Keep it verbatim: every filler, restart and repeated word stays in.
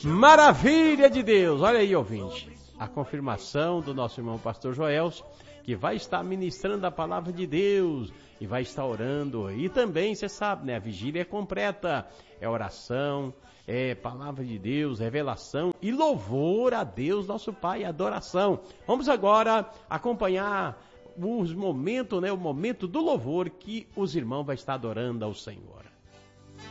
Maravilha de Deus! Olha aí, ouvinte, a confirmação do nosso irmão pastor Joelso, que vai estar ministrando a palavra de Deus e vai estar orando. E também, você sabe, né? A vigília é completa, é oração, é palavra de Deus, revelação e louvor a Deus, nosso Pai, adoração. Vamos agora acompanhar os momentos, né? O momento do louvor que os irmãos vão estar adorando ao Senhor.